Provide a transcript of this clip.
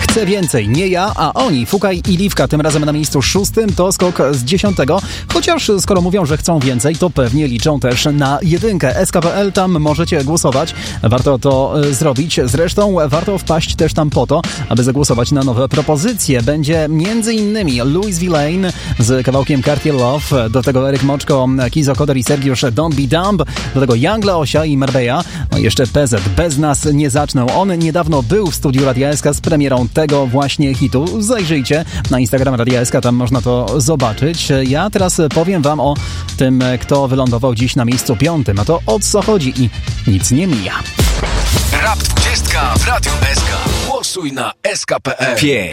Chcę więcej, nie ja, a oni, Fukaj i Liwka, tym razem na miejscu 6, to skok z 10. Chociaż skoro mówią, że chcą więcej, to pewnie liczą też na 1. SK.pl, tam możecie głosować. Warto to zrobić. Zresztą warto wpaść też tam po to, aby zagłosować na nowe propozycje. Będzie m.in. Louis Villain z kawałkiem Cartier Love, do tego Eryk Moczko, Kizo Koder i Sergiusz Don't Be Dumb, do tego Young Leosia i Marbella, no i jeszcze PZ, Bez nas nie zaczną. On niedawno był w studiu Radia SK z premierą tego właśnie hitu. Zajrzyjcie na Instagram Radia SK, tam można to zobaczyć. Ja teraz powiem wam o tym, kto wylądował dziś na miejscu 5, a to o co chodzi i nic nie mija. Rap 20 w Radiu SK. Głosuj na SK.pl.